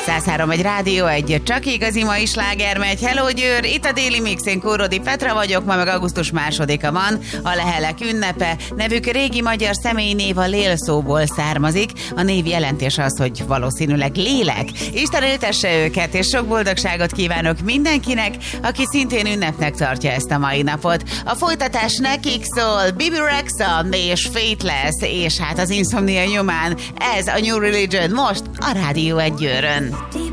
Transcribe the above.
103 egy Rádió 1, csak igazi mai sláger megy. Hello Győr, itt a Déli Mix, én Kórodi Petra vagyok, ma meg augusztus 2-a van, a lehelek ünnepe. Nevük régi magyar személynév, a lélszóból származik. A név jelentés az, hogy valószínűleg lélek. Isten éltesse őket, és sok boldogságot kívánok mindenkinek, aki szintén ünnepnek tartja ezt a mai napot. A folytatás nekik szól, Bibi Rexha és Faithless, és hát az Insomnia nyomán ez a New Religion most a Rádió 1 Győrön.